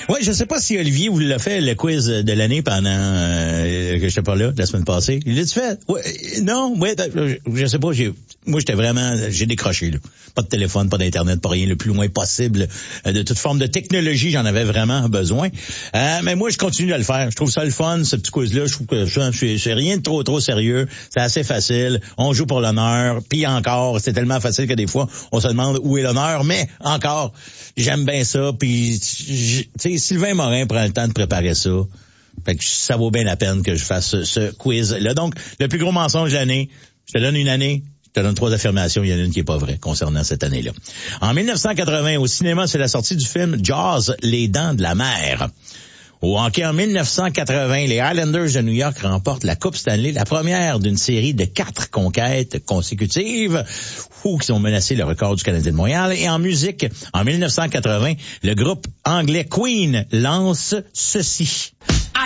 Ouais, je sais pas si Olivier vous l'a fait, le quiz de l'année pendant que j'étais pas là, la semaine passée. Il l'a-tu fait? Ouais, non, ouais, je sais pas, moi j'ai décroché, là. Pas de téléphone, pas d'internet, pas rien, le plus loin possible de toute forme de technologie, j'en avais vraiment besoin. Mais moi, je continue à le faire. Je trouve ça le fun, ce petit quiz-là. Je trouve que c'est rien de trop sérieux. C'est assez facile. On joue pour l'honneur. Puis encore, c'est tellement facile que des fois, on se demande où est l'honneur. Mais encore, j'aime bien ça. Puis, tu sais, Sylvain Morin prend le temps de préparer ça. Fait que ça vaut bien la peine que je fasse ce quiz-là. Donc, le plus gros mensonge de l'année, je te donne une année. Je te donne 3 affirmations, il y en a une qui est pas vraie concernant cette année-là. En 1980, au cinéma, c'est la sortie du film Jaws, les dents de la mer. Au hockey, en 1980, les Islanders de New York remportent la Coupe Stanley, la première d'une série de 4 conquêtes consécutives qui ont menacé le record du Canadien de Montréal. Et en musique, en 1980, le groupe anglais Queen lance ceci.